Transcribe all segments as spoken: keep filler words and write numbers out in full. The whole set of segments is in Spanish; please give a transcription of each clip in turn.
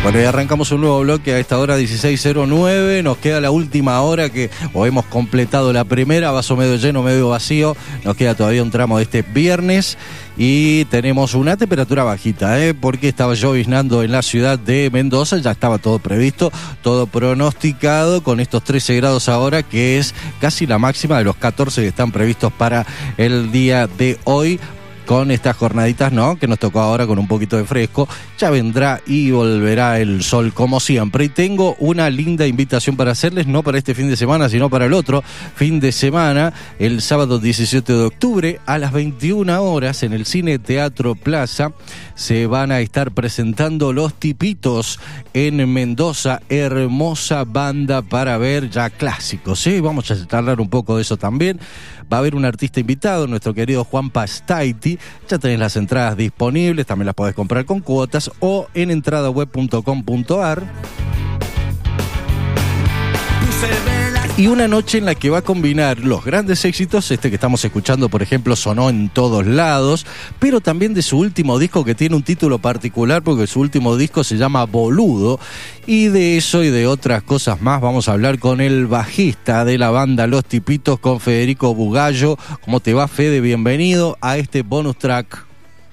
Bueno, y arrancamos un nuevo bloque a esta hora dieciséis cero nueve, nos queda la última hora que o hemos completado la primera, vaso medio lleno, medio vacío, nos queda todavía un tramo de este viernes y tenemos una temperatura bajita, ¿eh? Porque estaba lloviznando en la ciudad de Mendoza, ya estaba todo previsto, todo pronosticado con estos trece grados ahora, que es casi la máxima de los catorce que están previstos para el día de hoy. Con estas jornaditas, ¿no?, que nos tocó ahora con un poquito de fresco, ya vendrá y volverá el sol como siempre. Y tengo una linda invitación para hacerles, no para este fin de semana, sino para el otro fin de semana, el sábado diecisiete de octubre, a las veintiuna horas, en el Cine Teatro Plaza, se van a estar presentando Los Tipitos en Mendoza, hermosa banda para ver, ya clásicos, ¿sí? Vamos a charlar un poco de eso también. Va a haber un artista invitado, nuestro querido Juan Pastaiti. Ya tenés las entradas disponibles, también las podés comprar con cuotas o en entradaweb punto com punto ar. Y una noche en la que va a combinar los grandes éxitos, este que estamos escuchando, por ejemplo, sonó en todos lados, pero también de su último disco, que tiene un título particular porque su último disco se llama Boludo, y de eso y de otras cosas más vamos a hablar con el bajista de la banda Los Tipitos, con Federico Bugallo. ¿Cómo te va, Fede? Bienvenido a este bonus track.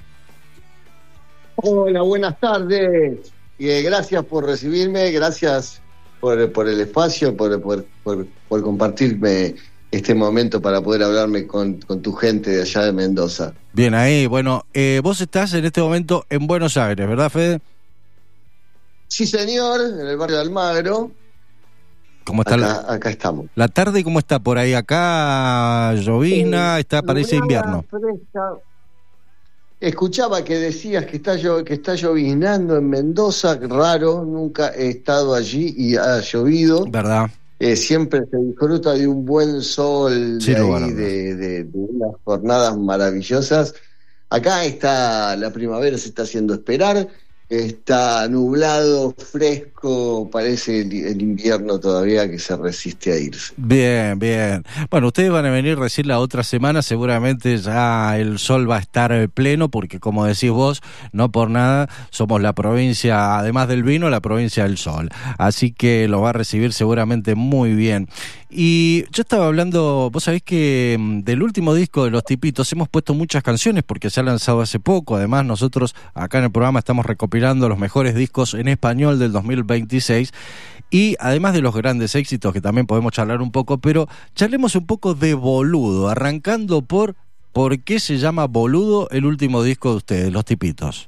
Hola, buenas tardes. Eh, gracias por recibirme, gracias Por, por el espacio, por, por, por, por compartirme este momento para poder hablarme con, con tu gente de allá de Mendoza. Bien, ahí, bueno, eh, vos estás en este momento en Buenos Aires, ¿verdad, Fede? Sí, señor, en el barrio de Almagro. ¿Cómo está acá, la, acá estamos. La tarde, ¿cómo está por ahí? Acá llovizna, eh, está, parece invierno. Fresca. Escuchaba que decías que está, que está lloviznando en Mendoza, raro, nunca he estado allí y ha llovido. ¿Verdad? Eh, siempre se disfruta de un buen sol, sí, de, no, ahí, bueno, de, de, de unas jornadas maravillosas. Acá está la primavera, se está haciendo esperar, está nublado, fresco, parece el, el invierno todavía que se resiste a irse. Bien, bien. Bueno, ustedes van a venir recién la otra semana, seguramente ya el sol va a estar pleno, porque como decís vos, no por nada, somos la provincia, además del vino, la provincia del sol. Así que lo va a recibir seguramente muy bien. Y yo estaba hablando, vos sabés que del último disco de Los Tipitos hemos puesto muchas canciones porque se ha lanzado hace poco. Además, nosotros acá en el programa estamos recopilando los mejores discos en español del dos mil veintiséis. Y además de los grandes éxitos, que también podemos charlar un poco, pero charlemos un poco de Boludo, arrancando por ¿por qué se llama Boludo el último disco de ustedes, Los Tipitos?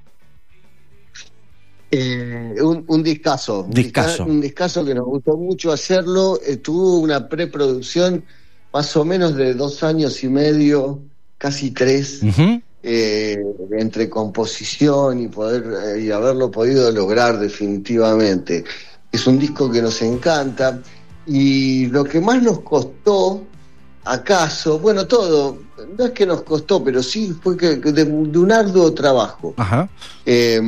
Eh, un, un discazo, un discazo, un discazo que nos gustó mucho hacerlo. Eh, tuvo una preproducción más o menos de dos años y medio, casi tres, uh-huh. eh, entre composición y poder eh, y haberlo podido lograr definitivamente. Es un disco que nos encanta y lo que más nos costó, acaso, bueno, todo, no es que nos costó, pero sí fue que, que de, de un arduo trabajo. Ajá. Eh,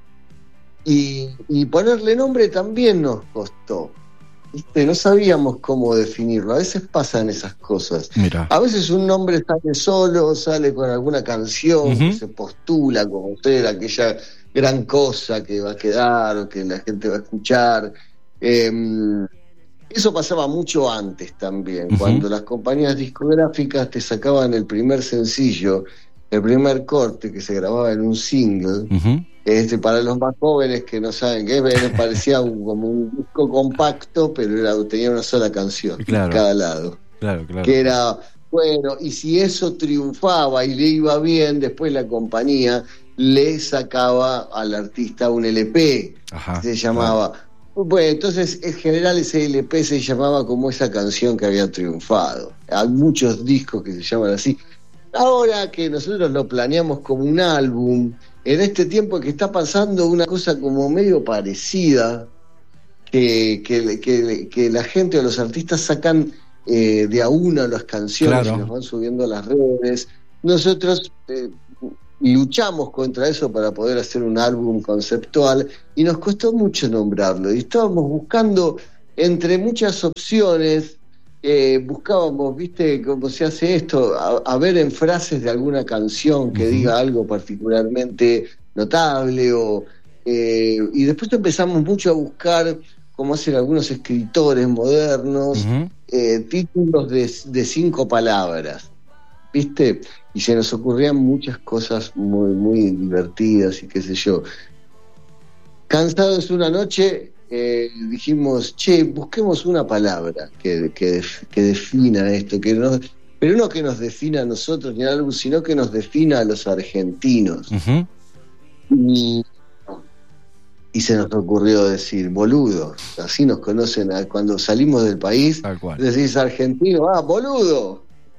Y, y ponerle nombre también nos costó. ¿Viste? No sabíamos cómo definirlo. A veces pasan esas cosas. Mira. A veces un nombre sale solo, sale con alguna canción, uh-huh. que se postula como ser aquella gran cosa que va a quedar o que la gente va a escuchar. Eh, eso pasaba mucho antes también, uh-huh. cuando las compañías discográficas te sacaban el primer sencillo, el primer corte que se grababa en un single. Uh-huh. Este, para los más jóvenes que no saben qué es, parecía un, como un disco compacto, pero era, tenía una sola canción, claro, en cada lado. Claro, claro. Que era, bueno, y si eso triunfaba y le iba bien, después la compañía le sacaba al artista un L P, Ajá, se llamaba. Claro. Bueno, entonces en general ese L P se llamaba como esa canción que había triunfado. Hay muchos discos que se llaman así. Ahora que nosotros lo planeamos como un álbum, en este tiempo que está pasando una cosa como medio parecida, que, que, que, que la gente o los artistas sacan eh, de a una las canciones, claro, y las van subiendo a las redes. Nosotros eh, luchamos contra eso para poder hacer un álbum conceptual y nos costó mucho nombrarlo. Y estábamos buscando entre muchas opciones. Eh, buscábamos, viste, cómo se hace esto, a, a ver en frases de alguna canción que uh-huh. diga algo particularmente notable o eh, y después empezamos mucho a buscar, como hacen algunos escritores modernos, uh-huh. eh, títulos de, de cinco palabras, ¿viste? Y se nos ocurrían muchas cosas muy, muy divertidas y qué sé yo. Cansados una noche, eh, dijimos, che, busquemos una palabra que, que, que defina esto, que nos, pero no que nos defina a nosotros ni algo, sino que nos defina a los argentinos. Uh-huh. Y, y se nos ocurrió decir, boludo, así nos conocen a, cuando salimos del país, decís argentino, ah, boludo.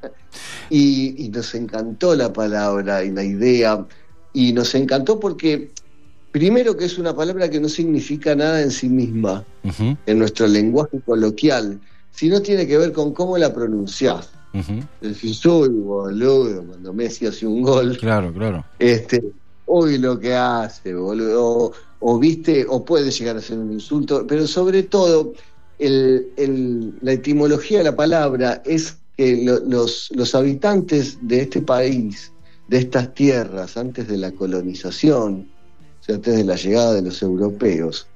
Y, y nos encantó la palabra y la idea, y nos encantó porque primero que es una palabra que no significa nada en sí misma, uh-huh. en nuestro lenguaje coloquial, sino tiene que ver con cómo la pronunciás. Uh-huh. Decís, uy, boludo, cuando Messi hace un gol. Claro, claro. Este, uy, lo que hace, boludo. O, o viste, o puede llegar a ser un insulto, pero sobre todo, el, el, la etimología de la palabra es que lo, los, los habitantes de este país, de estas tierras, antes de la colonización, o sea, antes de la llegada de los europeos,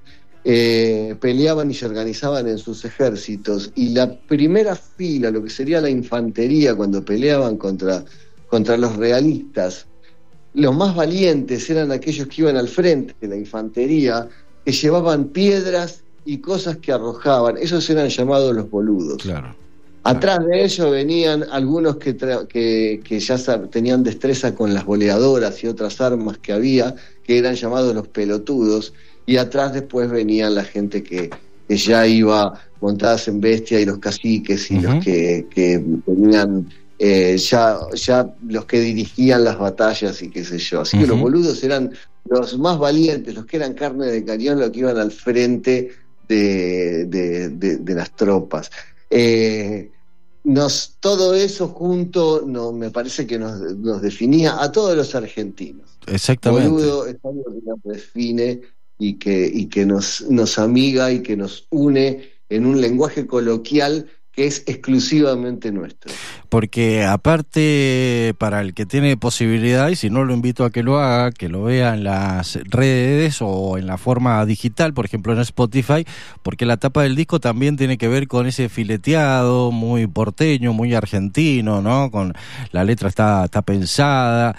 eh, peleaban y se organizaban en sus ejércitos, y la primera fila, lo que sería la infantería cuando peleaban contra, contra los realistas, los más valientes eran aquellos que iban al frente de la infantería, que llevaban piedras y cosas que arrojaban. Esos eran llamados los boludos. Claro. Atrás de ellos venían algunos que, tra- que, que ya sab- tenían destreza con las boleadoras y otras armas que había, que eran llamados los pelotudos, y atrás después venían la gente que, que ya iba montadas en bestia, y los caciques y uh-huh. los que, que tenían eh, ya, ya los que dirigían las batallas y qué sé yo. Así uh-huh. que los boludos eran los más valientes, los que eran carne de cañón, los que iban al frente de, de, de, de las tropas. Eh, nos, todo eso junto no, me parece que nos, nos definía a todos los argentinos. Exactamente. Boludo es algo que nos define y que, y que nos, nos amiga y que nos une en un lenguaje coloquial que es exclusivamente nuestro. Porque aparte, para el que tiene posibilidad, y si no lo invito a que lo haga, que lo vea en las redes o en la forma digital, por ejemplo en Spotify, porque la tapa del disco también tiene que ver con ese fileteado muy porteño, muy argentino, ¿no? Con la letra está, está pensada,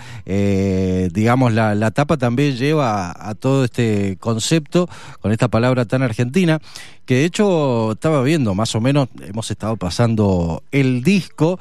eh, digamos, la, la tapa también lleva a, a todo este concepto, con esta palabra tan argentina, que de hecho estaba viendo, más o menos, hemos estado pasando el disco,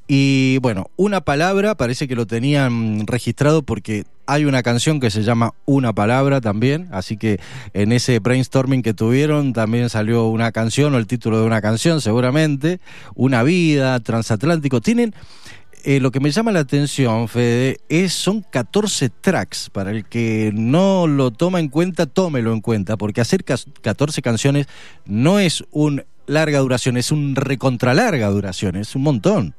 y bueno, una palabra parece que lo tenían registrado porque hay una canción que se llama Una Palabra también, así que en ese brainstorming que tuvieron también salió una canción, o el título de una canción seguramente, Una Vida, Transatlántico. Tienen... Eh, lo que me llama la atención, Fede, es son catorce tracks. Para el que no lo toma en cuenta, tómelo en cuenta, porque hacer catorce canciones no es un larga duración, es un recontra larga duración, es un montón.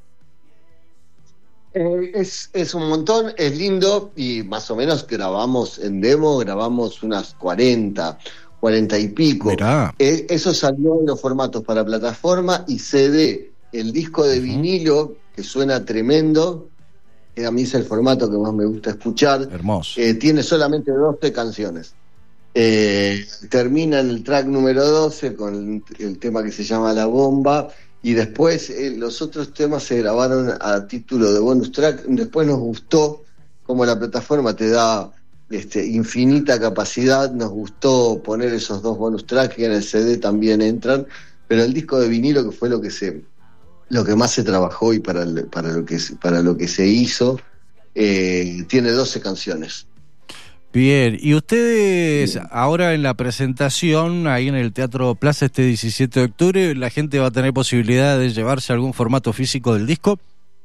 Eh, es, es un montón, es lindo, y más o menos grabamos en demo, grabamos unas cuarenta, cuarenta y pico. Eh, eso salió en los formatos para plataforma y C D. El disco de uh-huh. vinilo, que suena tremendo, que a mí es el formato que más me gusta escuchar. Hermoso. Eh, tiene solamente doce canciones. Eh, termina en el track número doce con el tema que se llama La Bomba, y después eh, los otros temas se grabaron a título de bonus track. Después nos gustó, como la plataforma te da este, infinita capacidad, nos gustó poner esos dos bonus tracks, que en el C D también entran, pero el disco de vinilo, que fue lo que se... lo que más se trabajó y para, el, para, lo, que, para lo que se hizo, eh, tiene doce canciones. Bien, y ustedes Bien. Ahora en la presentación, ahí en el Teatro Plaza este diecisiete de octubre, ¿la gente va a tener posibilidad de llevarse algún formato físico del disco?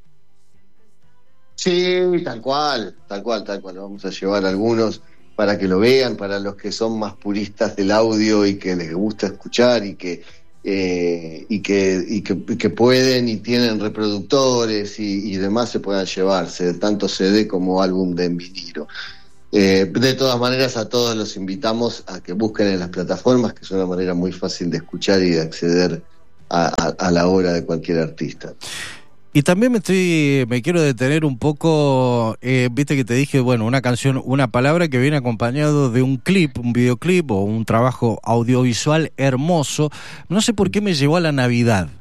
Sí, tal cual, tal cual, tal cual. Vamos a llevar algunos para que lo vean, para los que son más puristas del audio y que les gusta escuchar y que Eh, y, que, y, que, y que pueden y tienen reproductores y, y demás, se puedan llevarse, tanto C D como álbum de en vinilo. Eh, de todas maneras, a todos los invitamos a que busquen en las plataformas, que es una manera muy fácil de escuchar y de acceder a, a, a la obra de cualquier artista. Y también me estoy, me quiero detener un poco, eh, viste que te dije, bueno, una canción, una palabra que viene acompañado de un clip, un videoclip o un trabajo audiovisual hermoso. No sé por qué me llevó a la Navidad.